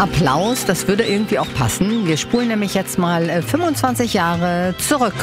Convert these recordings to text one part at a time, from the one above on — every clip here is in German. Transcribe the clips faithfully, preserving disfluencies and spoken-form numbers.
Applaus, das würde irgendwie auch passen. Wir spulen nämlich jetzt mal äh, fünfundzwanzig Jahre zurück.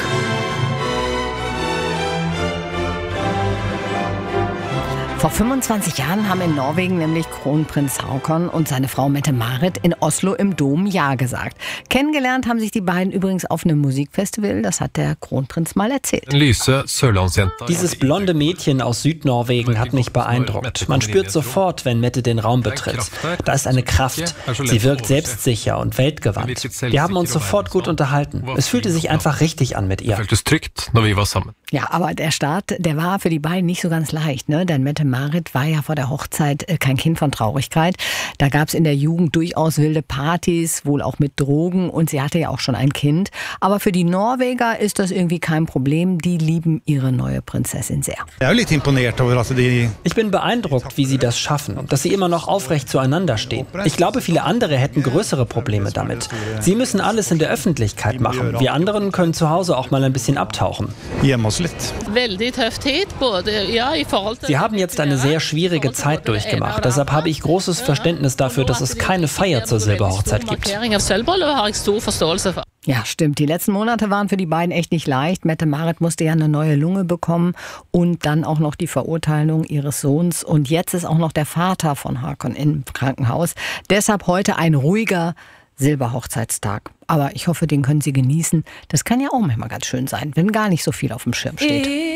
Vor fünfundzwanzig Jahren haben in Norwegen nämlich Kronprinz Haakon und seine Frau Mette-Marit in Oslo im Dom Ja gesagt. Kennengelernt haben sich die beiden übrigens auf einem Musikfestival, das hat der Kronprinz mal erzählt. Dieses blonde Mädchen aus Südnorwegen hat mich beeindruckt. Man spürt sofort, wenn Mette den Raum betritt. Da ist eine Kraft. Sie wirkt selbstsicher und weltgewandt. Wir haben uns sofort gut unterhalten. Es fühlte sich einfach richtig an mit ihr. Ja, aber der Start, der war für die beiden nicht so ganz leicht, ne? Denn Mette-Marit war ja vor der Hochzeit kein Kind von Traurigkeit. Da gab es in der Jugend durchaus wilde Partys, wohl auch mit Drogen, und sie hatte ja auch schon ein Kind. Aber für die Norweger ist das irgendwie kein Problem. Die lieben ihre neue Prinzessin sehr. Ich bin beeindruckt, wie sie das schaffen, dass sie immer noch aufrecht zueinander stehen. Ich glaube, viele andere hätten größere Probleme damit. Sie müssen alles in der Öffentlichkeit machen. Wir anderen können zu Hause auch mal ein bisschen abtauchen. Sie haben jetzt eine sehr schwierige Zeit durchgemacht. Deshalb habe ich großes Verständnis dafür, dass es keine Feier zur Silberhochzeit gibt. Ja, stimmt. Die letzten Monate waren für die beiden echt nicht leicht. Mette-Marit musste ja eine neue Lunge bekommen und dann auch noch die Verurteilung ihres Sohns. Und jetzt ist auch noch der Vater von Haakon im Krankenhaus. Deshalb heute ein ruhiger Silberhochzeitstag. Aber ich hoffe, den können Sie genießen. Das kann ja auch manchmal ganz schön sein, wenn gar nicht so viel auf dem Schirm steht.